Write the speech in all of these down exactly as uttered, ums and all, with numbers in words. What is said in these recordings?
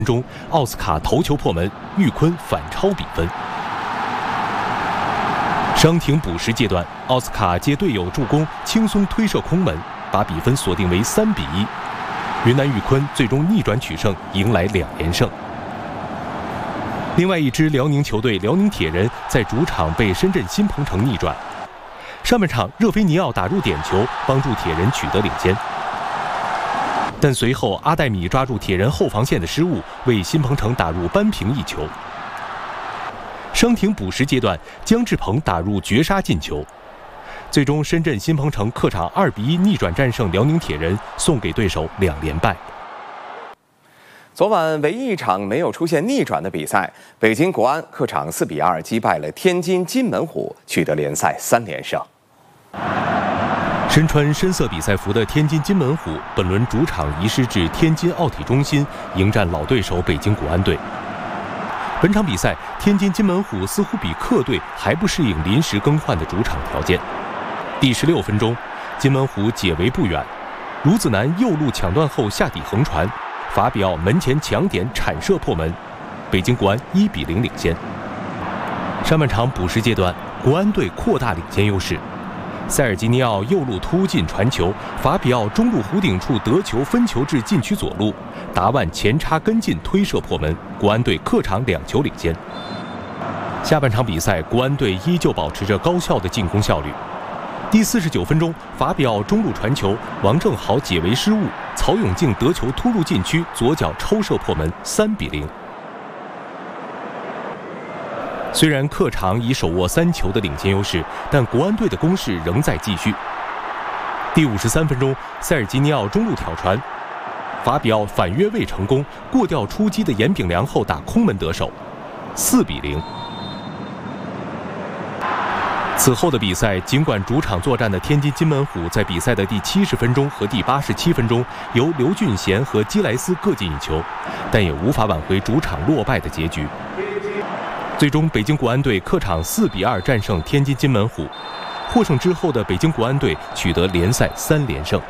中，奥斯卡头球破门，玉坤反超比分。伤停补时阶段，奥斯卡借队友助攻轻松推射空门，把比分锁定为三比一。云南玉坤最终逆转取胜，迎来两连胜。另外一支辽宁球队辽宁铁人在主场被深圳新鹏城逆转。上半场，热菲尼奥打入点球，帮助铁人取得领先。但随后阿戴米抓住铁人后防线的失误，为新鹏城打入扳平一球。伤停补时阶段，姜志鹏打入绝杀进球。最终，深圳新鹏城客场二比一逆转战胜辽宁铁人，送给对手两连败。 昨晚唯一一场没有出现逆转的比赛，北京国安客场四比二击败了天津津门虎，取得联赛三连胜。 身穿深色比赛服的天津津门虎，本轮主场移师至天津奥体中心，迎战老对手北京国安队。本场比赛，天津津门虎似乎比客队还不适应临时更换的主场条件。第十六分钟，津门虎解围不远，卢子南右路抢断后下底横传，法比奥门前抢点铲射破门，北京国安一比零领先。上半场补时阶段，国安队扩大领先优势。塞尔吉尼奥右路突进传球，法比奥中路弧顶处得球分球至禁区左路，达万前插跟进推射破门，国安队客场两球领先。下半场比赛，国安队依旧保持着高效的进攻效率。第四十九分钟，法比奥中路传球，王正豪解围失误，曹永静得球突入禁区，左脚抽射破门，三比零。虽然客场已手握三球的领先优势，但国安队的攻势仍在继续。第五十三分钟，塞尔吉尼奥中路挑传，法比奥反约未成功，过吊出击的严炳良后打空门得手，四比零。此后的比赛，尽管主场作战的天津津门虎在比赛的第七十分钟和第八十七分钟由刘俊贤和基莱斯各进一球，但也无法挽回主场落败的结局。最终，北京国安队客场四比二战胜天津津门虎。获胜之后的北京国安队取得联赛三连胜。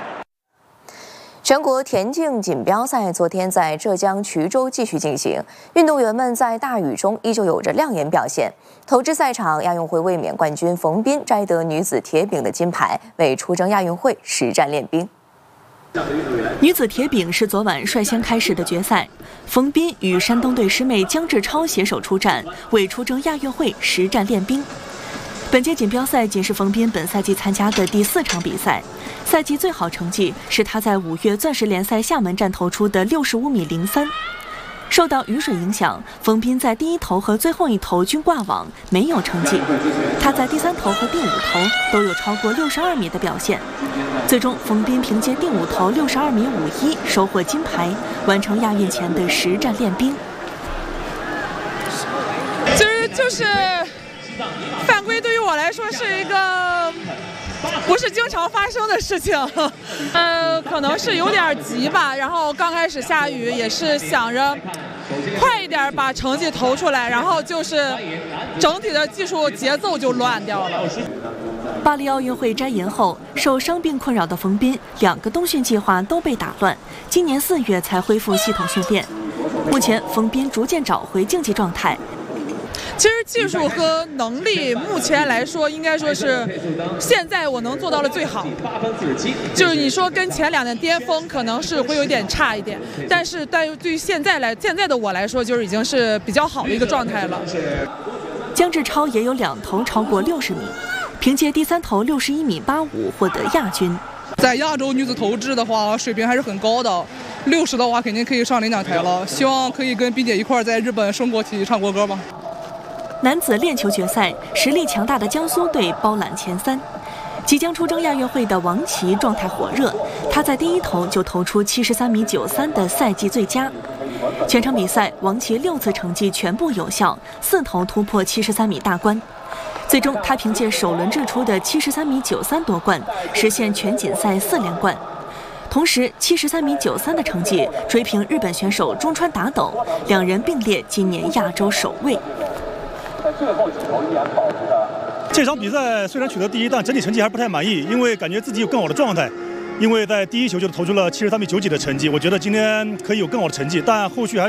全国田径锦标赛昨天在浙江衢州继续进行，运动员们在大雨中依旧有着亮眼表现。投掷赛场，亚运会卫冕冠军冯彬摘得女子铁饼的金牌，为出征亚运会实战练兵。 女子铁饼是昨晚率先开始的决赛，冯彬与山东队师妹姜志超携手出战，为出征亚运会实战练兵。本届锦标赛仅是冯彬本赛季参加的第四场比赛，赛季最好成绩是她在五月钻石联赛厦门站投出的六十五米零三。受到雨水影响，冯彬在第一投和最后一投均挂网，没有成绩。她在第三投和第五投都有超过六十二米的表现。最终，冯彬凭借第五投六十二米五一收获金牌，完成亚运前的实战练兵。 其实就是犯规，对于我来说是一个不是经常发生的事情，呃，可能是有点急吧。然后刚开始下雨，也是想着快一点把成绩投出来，然后就是整体的技术节奏就乱掉了。 巴黎奥运会摘银后，受伤病困扰的冯彬两个冬训计划都被打乱，今年四月才恢复系统训练。目前，冯彬逐渐找回竞技状态。 其实技术和能力目前来说，应该说是现在我能做到的最好。就是你说跟前两年巅峰可能是会有点差一点，但是对对于现在来现在的我来说，就是已经是比较好的一个状态了。 姜志超也有两投超过六十米，凭借第三投六十一米八五获得亚军。 在亚洲女子投掷的话，水平还是很高的。六十的话，肯定可以上领奖台了。希望可以跟毕姐一块在日本升国旗唱国歌吧。 男子链球决赛，实力强大的江苏队包揽前三。即将出征亚运会的王琦状态火热，他在第一投就投出七十三米九三的赛季最佳。全场比赛，王琦六次成绩全部有效，四投突破七十三米大关。最终，他凭借首轮掷出的七十三米九三夺冠，实现全锦赛四连冠。同时，七十三米九三的成绩追平日本选手中川达斗，两人并列今年亚洲首位。 这场比赛虽然取得第一，但整体成绩还是不太满意，因为感觉自己有更好的状态。 因为在第一球就投出了七十三比九几的成绩，我觉得今天可以有更好的成绩，但后续还